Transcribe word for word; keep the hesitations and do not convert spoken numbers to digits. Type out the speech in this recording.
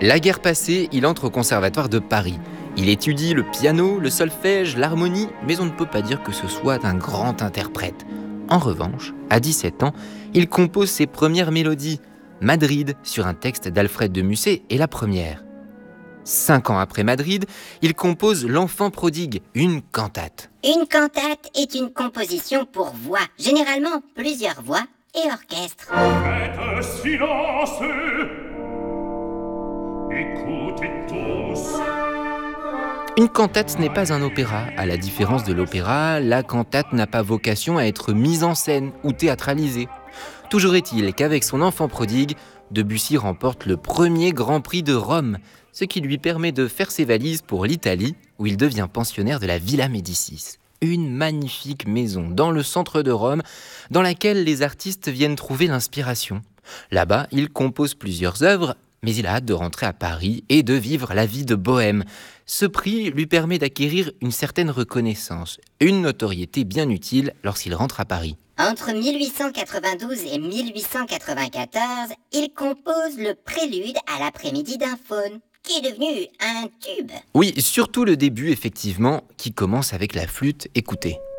La guerre passée, il entre au Conservatoire de Paris. Il étudie le piano, le solfège, l'harmonie, mais on ne peut pas dire que ce soit un grand interprète. En revanche, à dix-sept ans, il compose ses premières mélodies. Madrid, sur un texte d'Alfred de Musset, est la première. Cinq ans après Madrid, il compose L'Enfant prodigue, une cantate. Une cantate est une composition pour voix, généralement plusieurs voix et orchestre. Faites silence, écoutez tous. Une cantate n'est pas un opéra. À la différence de l'opéra, la cantate n'a pas vocation à être mise en scène ou théâtralisée. Toujours est-il qu'avec son Enfant prodigue, Debussy remporte le premier Grand Prix de Rome, ce qui lui permet de faire ses valises pour l'Italie, où il devient pensionnaire de la Villa Médicis. Une magnifique maison dans le centre de Rome, dans laquelle les artistes viennent trouver l'inspiration. Là-bas, il compose plusieurs œuvres, mais il a hâte de rentrer à Paris et de vivre la vie de bohème. Ce prix lui permet d'acquérir une certaine reconnaissance, une notoriété bien utile lorsqu'il rentre à Paris. Entre mille huit cent quatre-vingt-douze et mille huit cent quatre-vingt-quatorze, il compose le prélude à l'après-midi d'un faune, qui est devenu un tube. Oui, surtout le début, effectivement, qui commence avec la flûte. Écoutez.